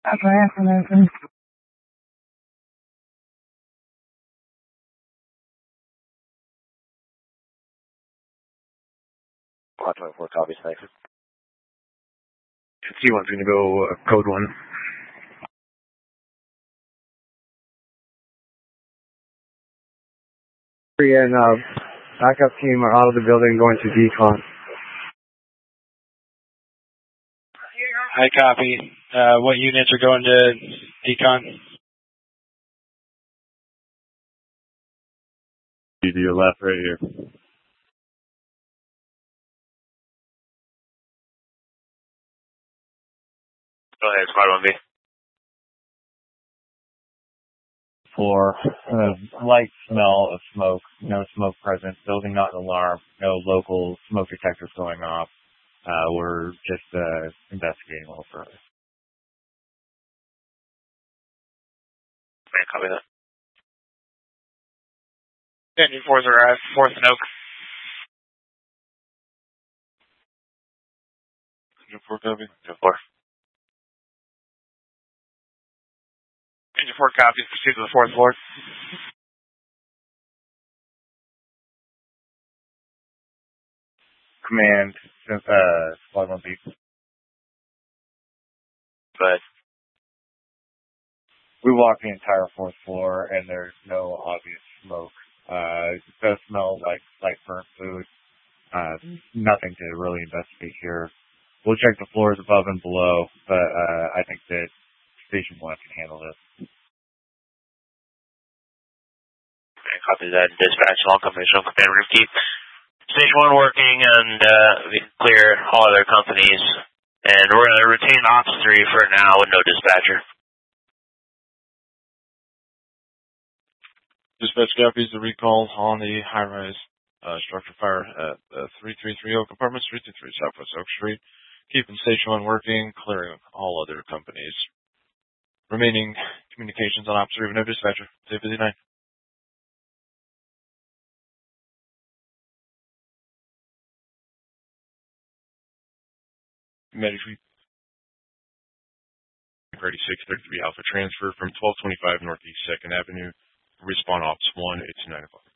That's my information. Quad 24 copies, thanks. C1's going to go code 1. And backup team are out of the building going to decon. Hi, copy. What units are going to decon? To your left right here. Go ahead, Squad 1B. For light smell of smoke, no smoke present, building not an alarm, no local smoke detectors going off. We're just investigating a little further. Okay, copy that. Engine 4's arrived, 4th and Oak. Engine 4 copy. Engine 4. Engine 4 copies, proceed to the 4th floor. Command, Squad 1B. Go ahead. We walked the entire 4th floor, and there's no obvious smoke. It does smell like burnt food. Nothing to really investigate here. We'll check the floors above and below, but I think that Station 1 can handle this. Okay, copy that. Dispatch, all companies, no command room keep. Station 1 working, and we can clear all other companies. And we're going to retain Ops 3 for now with no dispatcher. Dispatch copies the recall on the high-rise structure fire at 333 Oak Apartments, 323 Southwest Oak Street. Keeping Station 1 working, clearing all other companies. Remaining communications on Ops 3 with no dispatcher. Stay busy night. Medic ready 633 Alpha transfer from 1225 Northeast 2nd Avenue. Respawn Ops 1, it's 9 o'clock.